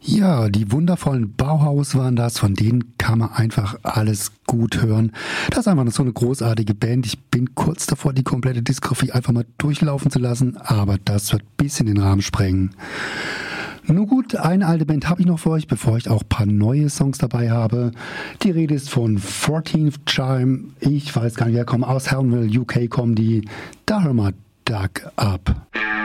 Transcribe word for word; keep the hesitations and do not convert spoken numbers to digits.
Ja, die wundervollen Bauhaus waren das, von denen kann man einfach alles gut hören. Das ist einfach so eine großartige Band. Ich bin kurz davor, die komplette Diskografie einfach mal durchlaufen zu lassen, aber das wird bis in den Rahmen sprengen. Nun gut, eine alte Band habe ich noch für euch, bevor ich auch ein paar neue Songs dabei habe. Die Rede ist von fourteenth Chime. Ich weiß gar nicht, wer kommt aus Herrenville, U K kommen die. Da hören wir Duck Up.